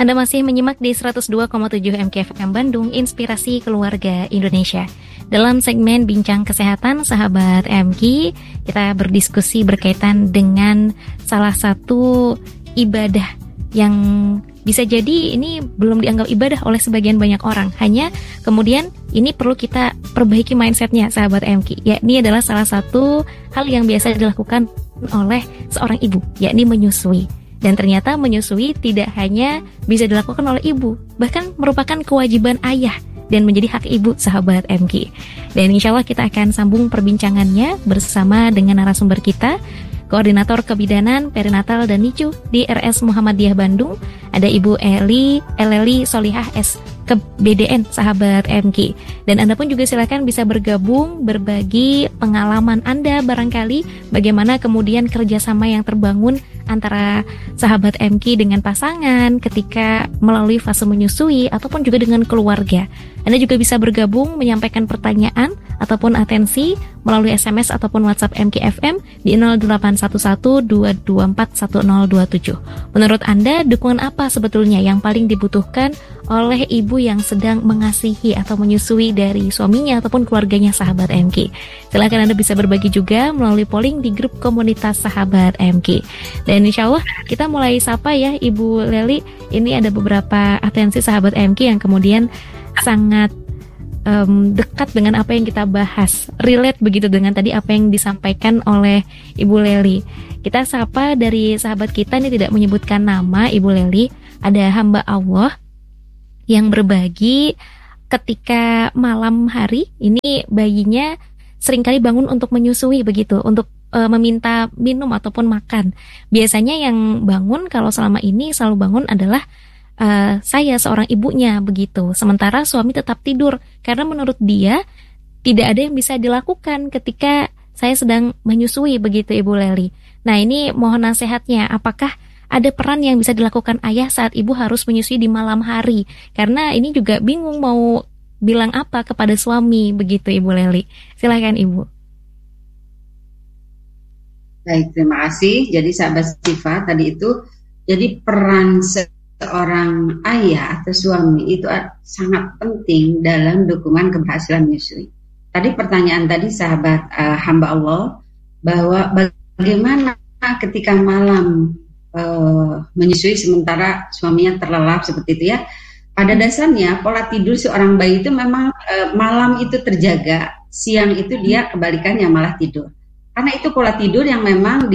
Anda masih menyimak di 102,7 MKFM Bandung, Inspirasi Keluarga Indonesia. Dalam segmen Bincang Kesehatan, sahabat MK, kita berdiskusi berkaitan dengan salah satu ibadah yang bisa jadi ini belum dianggap ibadah oleh sebagian banyak orang. Hanya kemudian ini perlu kita perbaiki mindsetnya, sahabat MK. Yakni adalah salah satu hal yang biasa dilakukan oleh seorang ibu, yakni menyusui. Dan ternyata menyusui tidak hanya bisa dilakukan oleh ibu, bahkan merupakan kewajiban ayah dan menjadi hak ibu, sahabat MK. Dan insya Allah kita akan sambung perbincangannya bersama dengan narasumber kita, Koordinator Kebidanan, Perinatal dan NICU di RS Muhammadiyah Bandung, ada Ibu Eleli Solihah S. ke BDN, sahabat MK. Dan Anda pun juga silakan bisa bergabung, berbagi pengalaman Anda barangkali, bagaimana kemudian kerjasama yang terbangun antara sahabat MK dengan pasangan ketika melalui fase menyusui ataupun juga dengan keluarga. Anda juga bisa bergabung, menyampaikan pertanyaan ataupun atensi melalui SMS ataupun WhatsApp MKFM di 0811-224-1027. Menurut Anda, dukungan apa sebetulnya yang paling dibutuhkan oleh ibu yang sedang mengasihi atau menyusui dari suaminya ataupun keluarganya, sahabat MK? Silakan Anda bisa berbagi juga melalui polling di grup komunitas sahabat MK. Dan insya Allah kita mulai sapa ya Ibu Leli. Ini ada beberapa atensi sahabat MK yang kemudian sangat dekat dengan apa yang kita bahas, relate begitu dengan tadi apa yang disampaikan oleh Ibu Leli. Kita sapa dari sahabat kita, ini tidak menyebutkan nama Ibu Leli. Ada hamba Allah yang berbagi ketika malam hari ini bayinya seringkali bangun untuk menyusui begitu, untuk meminta minum ataupun makan. Biasanya yang bangun kalau selama ini selalu bangun adalah saya seorang ibunya begitu. Sementara suami tetap tidur karena menurut dia tidak ada yang bisa dilakukan ketika saya sedang menyusui begitu, Ibu Leli. Nah, ini mohon nasihatnya, apakah ada peran yang bisa dilakukan ayah saat ibu harus menyusui di malam hari? Karena ini juga bingung mau bilang apa kepada suami begitu, Ibu Leli. Silakan Ibu. Baik, terima kasih. Jadi sahabat Sifa tadi itu, jadi peran seorang ayah atau suami itu sangat penting dalam dukungan keberhasilan menyusui. Tadi pertanyaan tadi sahabat hamba Allah bahwa bagaimana ketika malam menyusui sementara suaminya terlelap seperti itu ya. Pada dasarnya pola tidur seorang bayi itu memang malam itu terjaga, siang itu dia kebalikannya malah tidur. Karena itu pola tidur yang memang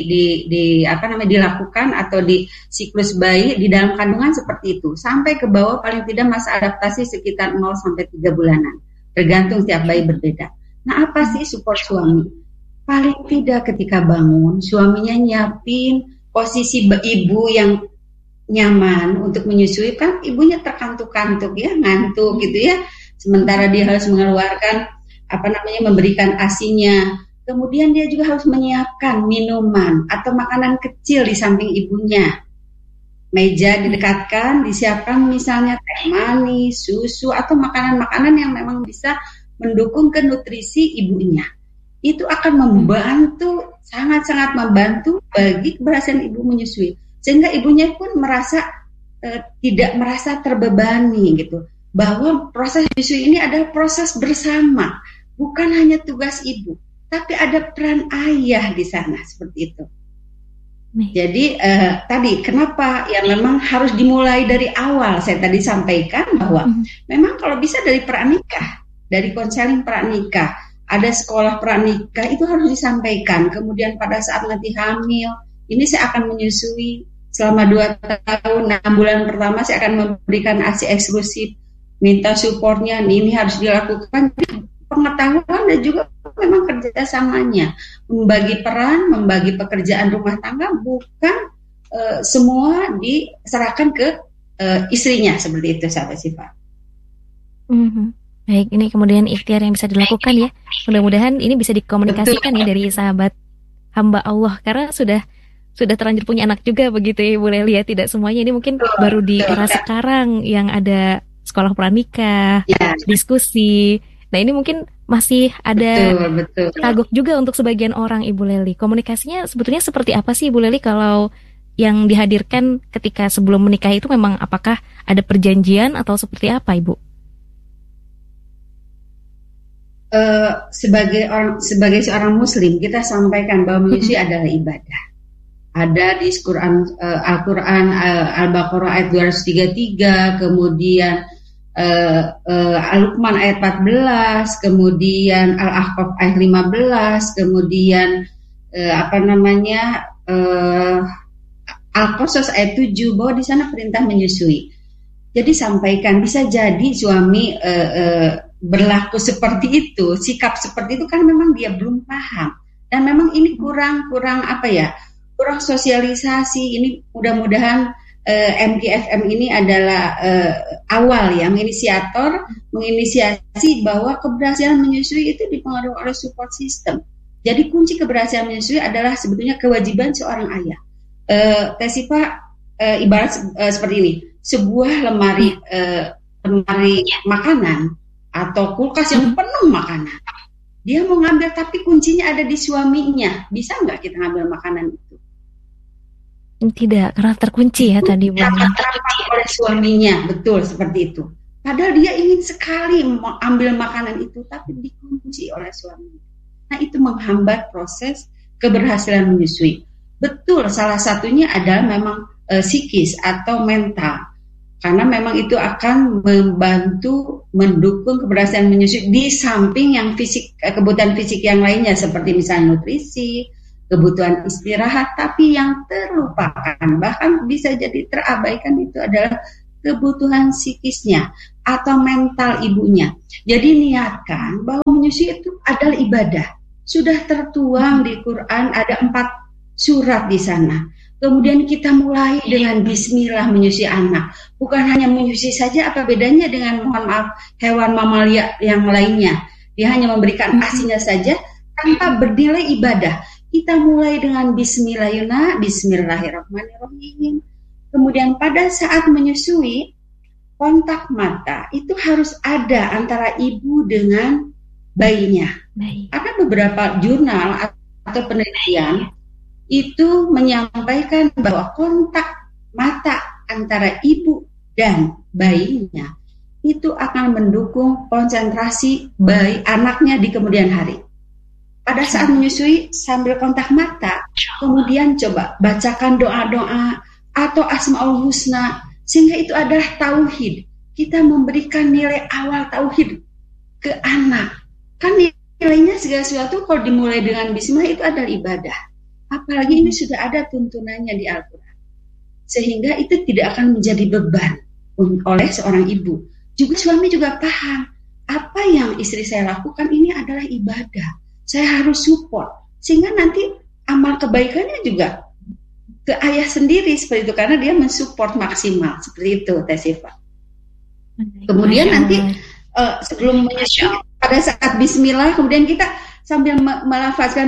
dilakukan atau di siklus bayi di dalam kandungan seperti itu. Sampai ke bawah paling tidak masa adaptasi sekitar 0 sampai 3 bulanan. Tergantung setiap bayi berbeda. Nah, apa sih support suami? Paling tidak ketika bangun, suaminya nyiapin posisi ibu yang nyaman untuk menyusui, kan ibunya terkantuk-kantuk ya, ngantuk gitu ya. Sementara dia harus mengeluarkan memberikan ASI-nya. Kemudian dia juga harus menyiapkan minuman atau makanan kecil di samping ibunya. Meja didekatkan, disiapkan misalnya teh manis, susu, atau makanan-makanan yang memang bisa mendukung ke nutrisi ibunya. Itu akan membantu, sangat-sangat membantu bagi keberhasilan ibu menyusui. Sehingga ibunya pun merasa tidak merasa terbebani gitu. Bahwa proses menyusui ini adalah proses bersama, bukan hanya tugas ibu. Tapi ada peran ayah di sana seperti itu. Jadi tadi kenapa ya memang harus dimulai dari awal. Saya tadi sampaikan bahwa memang kalau bisa dari pranikah, dari konseling pranikah, ada sekolah pranikah itu harus disampaikan. Kemudian pada saat nanti hamil, ini saya akan menyusui selama 2 tahun, 6 bulan pertama saya akan memberikan ASI eksklusif, minta supportnya, ini harus dilakukan. Pengetahuan dan juga memang kerjasamanya, membagi peran, membagi pekerjaan rumah tangga, bukan semua diserahkan ke istrinya seperti itu, sahabat Sifa. Baik, ini kemudian ikhtiar yang bisa dilakukan ya. Mudah-mudahan ini bisa dikomunikasikan ya dari sahabat hamba Allah, karena sudah terlanjur punya anak juga begitu ya Ibu Leli ya. Tidak semuanya ini mungkin baru di era sekarang yang ada sekolah pranikah, diskusi. Nah ini mungkin masih ada kagok juga untuk sebagian orang, Ibu Leli. Komunikasinya sebetulnya seperti apa sih Ibu Leli kalau yang dihadirkan ketika sebelum menikah itu memang apakah ada perjanjian atau seperti apa, Ibu? Sebagai seorang Muslim, kita sampaikan bahwa menyusui adalah ibadah. Ada di Al-Quran Al-Baqarah ayat 233, kemudian Al-Luqman ayat 14, kemudian Al-Ahqaf ayat 15, kemudian Al-Qasas ayat 7, bahwa di sana perintah menyusui. Jadi sampaikan, bisa jadi suami berlaku seperti itu, sikap seperti itu kan memang dia belum paham, dan memang ini kurang sosialisasi. Ini mudah-mudahan MKFM ini adalah awal ya, menginisiasi bahwa keberhasilan menyusui itu dipengaruhi oleh support system. Jadi kunci keberhasilan menyusui adalah sebetulnya kewajiban seorang ayah. Tesipa ibarat seperti ini, sebuah lemari makanan atau kulkas yang penuh makanan. Dia mau ngambil tapi kuncinya ada di suaminya. Bisa nggak kita ngambil makanan itu? Tidak, karena terkunci ya tadi Bu. Terkunci oleh suaminya, betul seperti itu. Padahal dia ingin sekali mau ambil makanan itu, tapi dikunci oleh suaminya. Nah, itu menghambat proses keberhasilan menyusui. Betul, salah satunya adalah memang psikis atau mental. Karena memang itu akan membantu mendukung keberhasilan menyusui di samping yang fisik, kebutuhan fisik yang lainnya seperti misalnya nutrisi, kebutuhan istirahat, tapi yang terlupakan bahkan bisa jadi terabaikan itu adalah kebutuhan psikisnya atau mental ibunya. Jadi niatkan bahwa menyusui itu adalah ibadah. Sudah tertuang di Quran, ada 4 surat di sana. Kemudian kita mulai dengan bismillah menyusui anak. Bukan hanya menyusui saja, apa bedanya dengan mohon maaf hewan mamalia yang lainnya. Dia hanya memberikan asinya saja tanpa bernilai ibadah. Kita mulai dengan bismillah, bismillahirrahmanirrahim. Kemudian pada saat menyusui, kontak mata itu harus ada antara ibu dengan bayinya. Karena beberapa jurnal atau penelitian itu menyampaikan bahwa kontak mata antara ibu dan bayinya itu akan mendukung konsentrasi bayi anaknya di kemudian hari. Pada saat menyusui sambil kontak mata, kemudian coba bacakan doa-doa atau Asmaul Husna, sehingga itu adalah tauhid. Kita memberikan nilai awal tauhid ke anak. Kan nilainya segala sesuatu kalau dimulai dengan bismillah itu adalah ibadah. Apalagi ini sudah ada tuntunannya di Al-Quran. Sehingga itu tidak akan menjadi beban oleh seorang ibu. Juga suami juga paham, apa yang istri saya lakukan ini adalah ibadah. Saya harus support. Sehingga nanti amal kebaikannya juga ke ayah sendiri seperti itu. Karena dia mensupport maksimal. Seperti itu, Tesifa. Kemudian nanti sebelum menyusui, pada saat bismillah, kemudian kita sambil melafazkan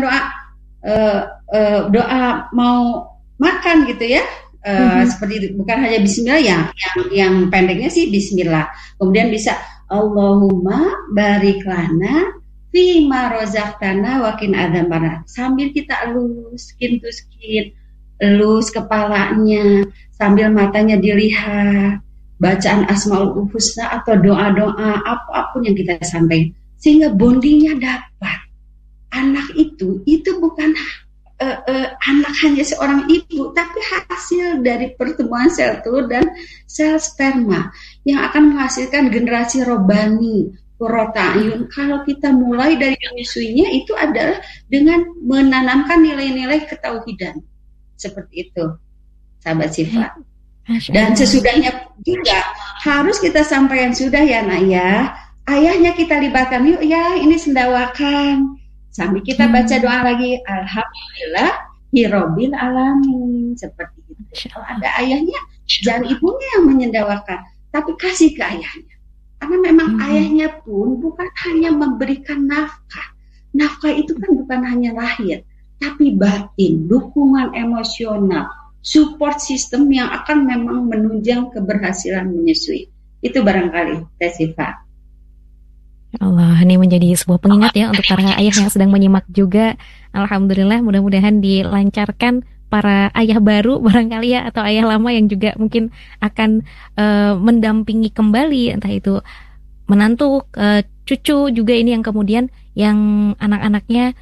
doa mau makan gitu ya, seperti itu. Bukan hanya bismillah, yang pendeknya sih bismillah. Kemudian bisa Allahumma barik lana fima rozaqtana wa qina adzabannar. Sambil kita elus skin to skin, elus kepalanya sambil matanya dilihat, bacaan Asmaul Husna atau doa-doa apapun yang kita sampaikan, sehingga bondingnya dapat. Anak itu bukan anak hanya seorang ibu, tapi hasil dari pertemuan sel telur dan sel sperma yang akan menghasilkan generasi robani, qurrata'ayun. Kalau kita mulai dari menyusuinya, itu adalah dengan menanamkan nilai-nilai ketauhidan. Seperti itu, sahabat Syifa. Dan sesudahnya juga harus kita sampaikan, sudah ya nak ya, ayahnya kita libatkan, yuk ya, ini sendawakan. Sambil kita baca doa lagi, alhamdulillah hirobbil alamin, seperti itu. Kalau ada ayahnya, jangan ibunya yang menyendawakan, tapi kasih ke ayahnya. Karena memang ayahnya pun bukan hanya memberikan nafkah. Nafkah itu kan bukan hanya lahir, tapi batin, dukungan emosional, support system yang akan memang menunjang keberhasilan menyusui. Itu barangkali, Tesifa. Allah, ini menjadi sebuah pengingat ya untuk para ayah yang sedang menyimak juga. Alhamdulillah, mudah-mudahan dilancarkan para ayah baru barangkali ya, atau ayah lama yang juga mungkin akan mendampingi kembali, entah itu menantu, cucu juga ini yang kemudian yang anak-anaknya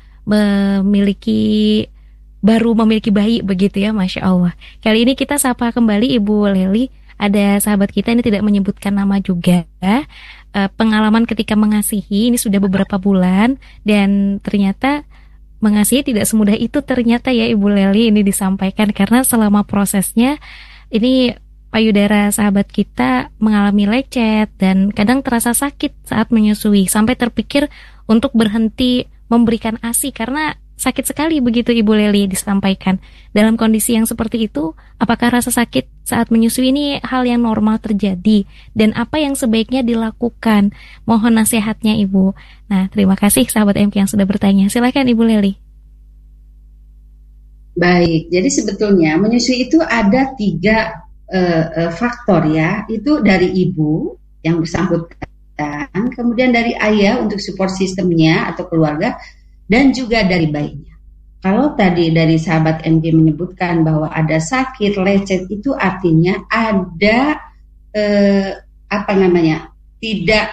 baru memiliki bayi begitu ya, Masya Allah. Kali ini kita sapa kembali Ibu Leli. Ada sahabat kita ini tidak menyebutkan nama juga. Pengalaman ketika mengasihi ini sudah beberapa bulan dan ternyata mengasihi tidak semudah itu ternyata ya Ibu Leli, ini disampaikan karena selama prosesnya ini payudara sahabat kita mengalami lecet dan kadang terasa sakit saat menyusui sampai terpikir untuk berhenti memberikan ASI karena sakit sekali begitu Ibu Leli disampaikan. Dalam kondisi yang seperti itu, apakah rasa sakit saat menyusui ini hal yang normal terjadi dan apa yang sebaiknya dilakukan? Mohon nasihatnya Ibu. Nah, terima kasih sahabat MK yang sudah bertanya. Silakan Ibu Leli. Baik, jadi sebetulnya menyusui itu ada 3 faktor ya. Itu dari ibu yang bersangkutan, kemudian dari ayah untuk support sistemnya atau keluarga, dan juga dari bayinya. Kalau tadi dari sahabat MG menyebutkan bahwa ada sakit lecet, itu artinya ada tidak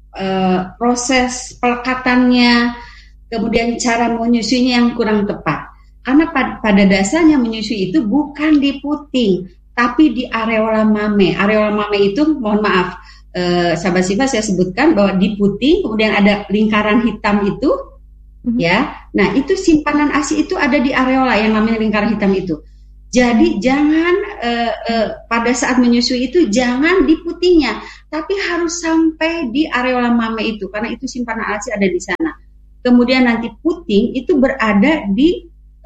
proses pelekatannya, kemudian cara menyusuinya yang kurang tepat. Karena pada dasarnya menyusui itu bukan di puting, tapi di areola mame. Areola mame itu, mohon maaf, sahabat Siva saya sebutkan bahwa di puting kemudian ada lingkaran hitam itu, ya. Nah, itu simpanan ASI itu ada di areola yang namanya lingkaran hitam itu. Jadi jangan pada saat menyusui itu jangan di putingnya, tapi harus sampai di areola mame itu karena itu simpanan ASI ada di sana. Kemudian nanti puting itu berada di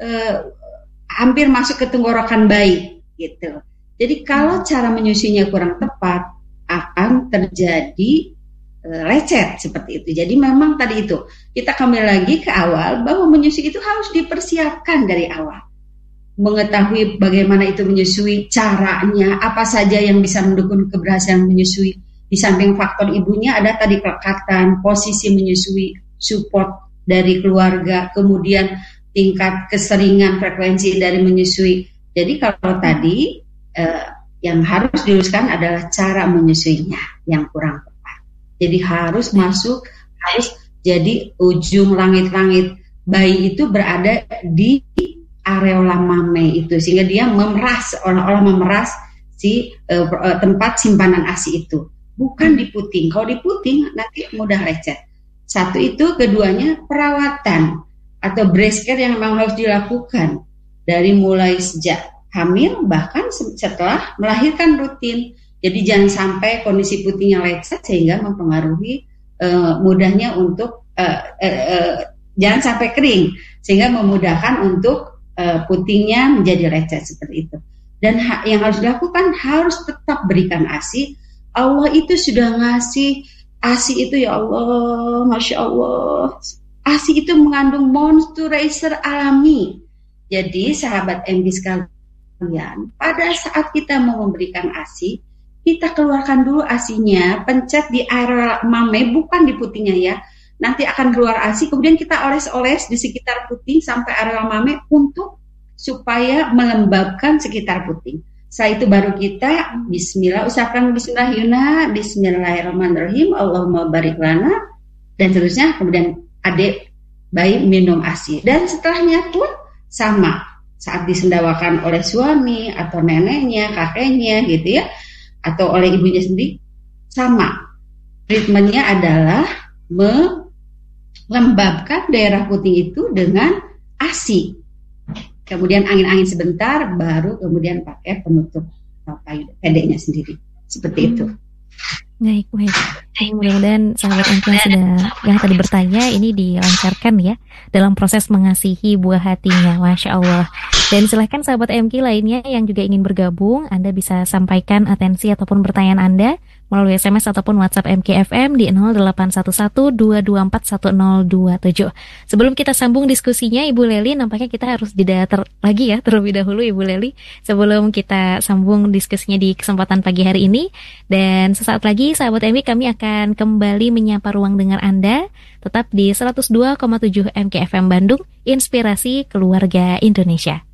hampir masuk ke tenggorokan bayi gitu. Jadi kalau cara menyusuinya kurang tepat akan terjadi lecet seperti itu. Jadi memang tadi itu kita kembali lagi ke awal bahwa menyusui itu harus dipersiapkan dari awal. Mengetahui bagaimana itu menyusui, caranya, apa saja yang bisa mendukung keberhasilan menyusui. Di samping faktor ibunya ada tadi kelekatan, posisi menyusui, support dari keluarga, kemudian tingkat keseringan frekuensi dari menyusui. Jadi kalau tadi yang harus diluruskan adalah cara menyusuinya yang kurang tepat. Jadi harus jadi ujung langit-langit bayi itu berada di areola mame itu sehingga dia seolah-olah memeras tempat simpanan ASI itu. Bukan di puting. Kalau di puting nanti mudah lecet. Satu itu, keduanya perawatan atau breast care yang memang harus dilakukan dari mulai sejak hamil bahkan setelah melahirkan rutin. Jadi jangan sampai kondisi putingnya lecet sehingga mempengaruhi mudahnya untuk jangan sampai kering sehingga memudahkan untuk putingnya menjadi lecet seperti itu. Dan yang harus dilakukan harus tetap berikan ASI. Allah itu sudah ngasih ASI itu ya Allah, Masya Allah. ASI itu mengandung moisturizer alami. Jadi sahabat MB sekalian, pada saat kita mau memberikan ASI, kita keluarkan dulu ASInya, pencet di area mame, bukan di putingnya ya. Nanti akan keluar ASI, kemudian kita oles-oles di sekitar puting sampai area mame untuk supaya melembabkan sekitar puting. Setelah itu baru kita bismillah, ucapkan bismillah yuna, bismillahirrahmanirrahim, Allahumma barik lana, dan seterusnya. Kemudian adik bayi minum ASI. Dan setelahnya pun sama, saat disendawakan oleh suami atau neneknya, kakeknya gitu ya, atau oleh ibunya sendiri, sama. Treatmentnya adalah melembabkan daerah puting itu dengan ASI. Kemudian angin-angin sebentar, baru kemudian pakai penutup pedenya sendiri. Seperti itu. Baik. Mudah-mudahan sahabat MK yang tadi bertanya ini dilancarkan ya dalam proses mengasihi buah hatinya. Masya Allah. Dan silahkan sahabat MK lainnya yang juga ingin bergabung, Anda bisa sampaikan atensi ataupun pertanyaan Anda melalui SMS ataupun WhatsApp MKFM di 0811-224-1027. Sebelum kita sambung diskusinya, Ibu Leli, nampaknya kita harus jeda lagi ya terlebih dahulu Ibu Leli, sebelum kita sambung diskusinya di kesempatan pagi hari ini. Dan sesaat lagi sahabat MK, kami akan kembali menyapa ruang dengar Anda tetap di 102,7 MKFM Bandung, Inspirasi Keluarga Indonesia.